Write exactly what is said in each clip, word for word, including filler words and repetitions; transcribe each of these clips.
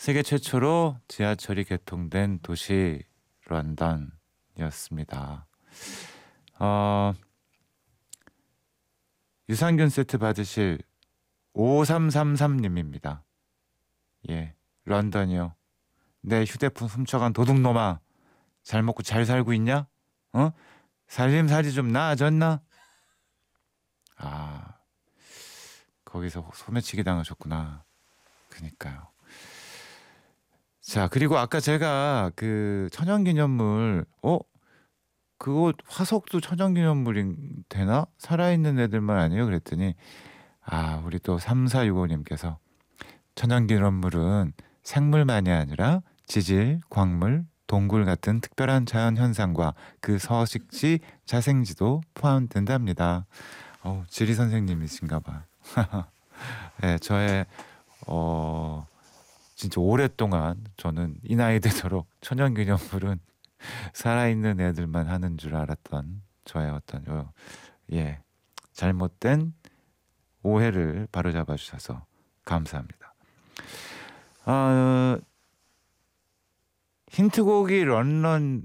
세계 최초로 지하철이 개통된 도시 런던이었습니다. 어, 유산균 세트 받으실 오삼삼삼님입니다. 예, 런던이요. 내 휴대폰 훔쳐간 도둑놈아, 잘 먹고 잘 살고 있냐? 어? 살림살이 좀 나아졌나? 아, 거기서 소매치기 당하셨구나. 그니까요. 자, 그리고 아까 제가 그 천연기념물, 어? 그거 화석도 천연기념물이 되나? 살아있는 애들만 아니에요? 그랬더니 아, 우리 또 삼사육오님께서 천연기념물은 생물만이 아니라 지질, 광물, 동굴 같은 특별한 자연 현상과 그 서식지, 자생지도 포함된답니다. 어, 지리 선생님이신가 봐. 네, 저의 어 진짜 오랫동안 저는 이 나이 되도록 천연기념물은 살아있는 애들만 하는 줄 알았던 저의 어떤 요, 예, 잘못된 오해를 바로잡아 주셔서 감사합니다. 어, 힌트곡이 런런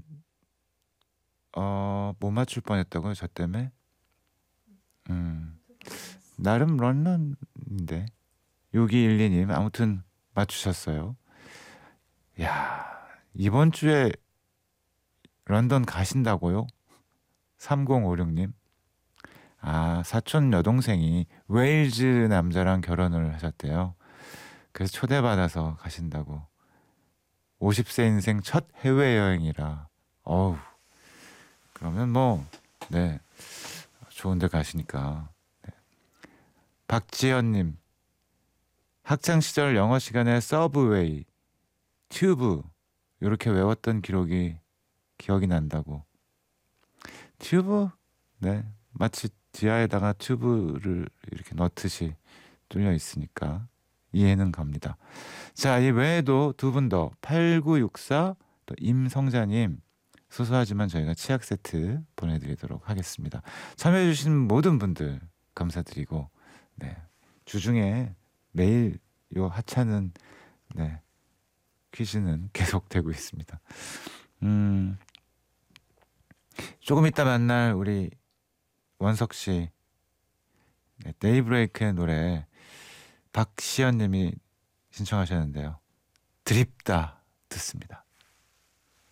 어, 못 맞출 뻔했다고요? 저 때문에? 음, 나름 런런인데 육이일이님 아무튼 맞추셨어요. 야, 이번 주에 런던 가신다고요? 삼공오육님. 아, 사촌 여동생이 웨일즈 남자랑 결혼을 하셨대요. 그래서 초대받아서 가신다고. 오십 세 인생 첫 해외여행이라. 어우, 그러면 뭐, 네, 좋은 데 가시니까. 네. 박지현님, 학창시절 영어 시간에 서브웨이, 튜브 이렇게 외웠던 기록이 기억이 난다고. 튜브? 네, 마치 지하에다가 튜브를 이렇게 넣듯이 뚫려 있으니까 이해는 갑니다. 자, 이 외에도 두 분 더 팔구육사 또 임성자님 소소하지만 저희가 치약 세트 보내드리도록 하겠습니다. 참여해주신 모든 분들 감사드리고, 네, 주중에 매일 요 하찮은 네, 퀴즈는 계속되고 있습니다. 음, 조금 이따 만날 우리 원석 씨, 네, 데이브레이크의 노래 박시연님이 신청하셨는데요. 드립다 듣습니다.